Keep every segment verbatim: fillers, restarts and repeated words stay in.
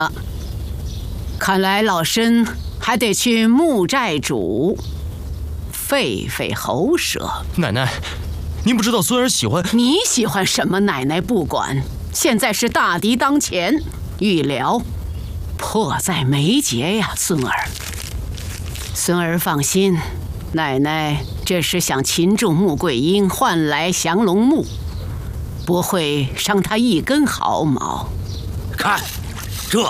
看来老身还得去木寨主费费喉舌。 奶奶，您不知道孙儿喜欢…… 你喜欢什么？奶奶不管。现在是大敌当前，预料迫在眉睫呀，孙儿。孙儿放心，奶奶这是想擒住穆桂英，换来降龙木，不会伤他一根毫毛。 看，这，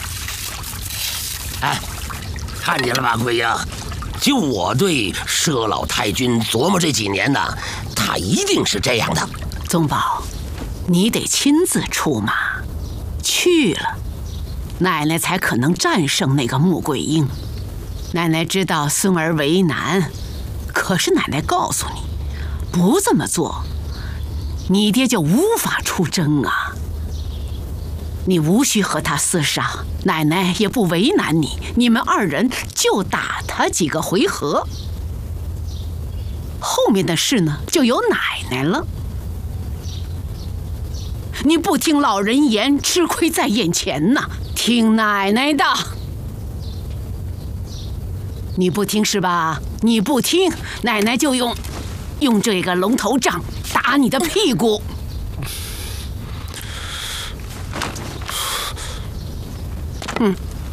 哎，看见了吧，桂英？就我对佘老太君琢磨这几年呢，他一定是这样的。 宗保，你得亲自出马，去了，奶奶才可能战胜那个穆桂英。奶奶知道孙儿为难，可是奶奶告诉你，不这么做，你爹就无法出征啊。你无需和他厮杀，奶奶也不为难你，你们二人就打他几个回合，后面的事呢，就由奶奶了。你不听老人言，吃亏在眼前呐！听奶奶的。你不听是吧？你不听，奶奶就用用这个龙头杖打你的屁股。嗯。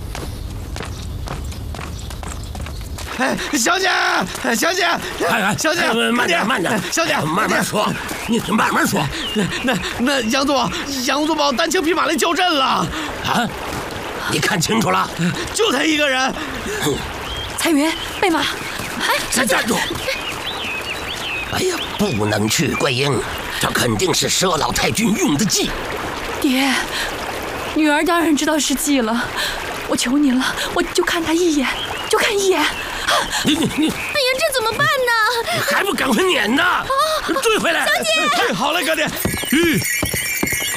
哎，小姐，小姐， 哎， 小姐， 慢点，慢点， 小姐， 慢慢说，你慢慢说。 那那那杨宗杨宗保单枪匹马来交阵了啊！你看清楚了， 就他一个人。 彩云，备马。 哎，先站住！哎呀，不能去，桂英，这肯定是佘老太君用的计。 爹，女儿当然知道是计了，我求您了，我就看他一眼，就看一眼。 你你你！ 哎呀，这怎么办呢？ 还不赶快撵呢！啊，追回来！ 小姐， 哎，好嘞，哥爹。 吁，